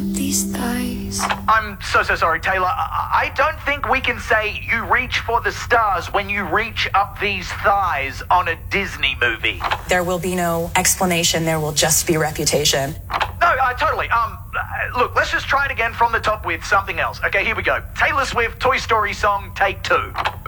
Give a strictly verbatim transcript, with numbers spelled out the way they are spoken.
up these thighs. I'm so, so sorry, Taylor. I, I don't think we can say you reach for the stars when you reach up these thighs on a Disney movie. There will be no explanation. There will just be reputation. No, uh, totally. Um, uh, look, let's just try it again from the top with something else. Okay, here we go. Taylor Swift, Toy Story song, take two.